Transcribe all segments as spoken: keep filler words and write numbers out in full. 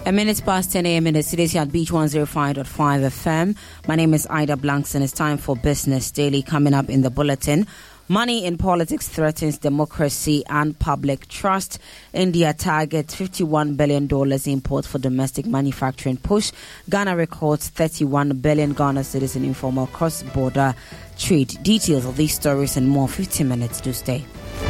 A minute past ten a.m. in the city at Beach one oh five point five F M. My name is Ida Blanks and it's time for Business Daily. Coming up in the bulletin, money in politics threatens democracy and public trust. India targets fifty-one billion dollars import for domestic manufacturing push. Ghana records thirty-one billion Ghana cedis in informal cross-border trade. Details of these stories and more, fifteen minutes to stay.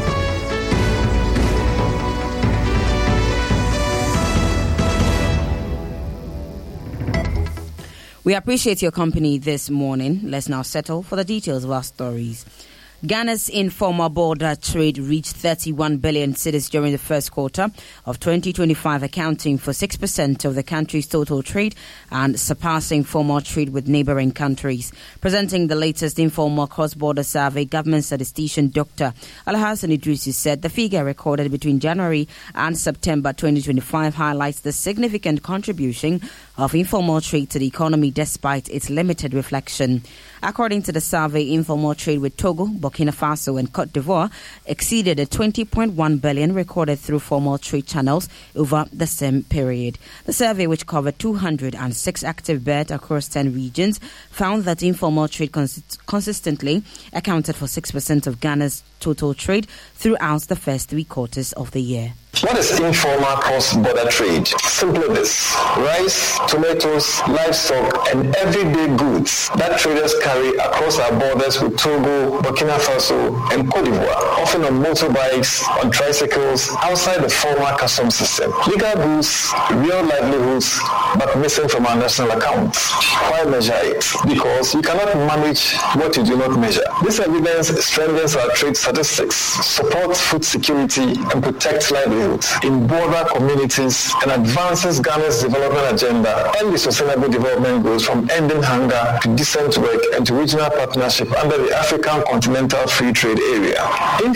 We appreciate your company this morning. Let's now settle for the details of our stories. Ghana's informal border trade reached thirty-one billion cedis during the first quarter of twenty twenty-five, accounting for six percent of the country's total trade and surpassing formal trade with neighboring countries. Presenting the latest informal cross-border survey, government statistician Doctor Alhassan Idrisi said the figure recorded between January and September twenty twenty-five highlights the significant contribution of informal trade to the economy despite its limited reflection. According to the survey, informal trade with Togo, Burkina Faso and Cote d'Ivoire exceeded the twenty point one billion recorded through formal trade channels over the same period. The survey, which covered two hundred six active bets across ten regions, found that informal trade cons- consistently accounted for six percent of Ghana's total trade throughout the first three quarters of the year. What is informal cross-border trade? Simply this: rice, tomatoes, livestock, and everyday goods that traders carry across our borders with Togo, Burkina Faso, and Cote d'Ivoire, often on motorbikes, on tricycles, outside the formal customs system. Legal goods, real livelihoods, but missing from our national accounts. Why measure it? Because you cannot manage what you do not measure. This evidence strengthens our trade statistics, supports food security, and protects livelihoods in border communities, and advances Ghana's development agenda and the sustainable development goals from ending hunger to decent work and to regional partnership under the African Continental Free Trade Area.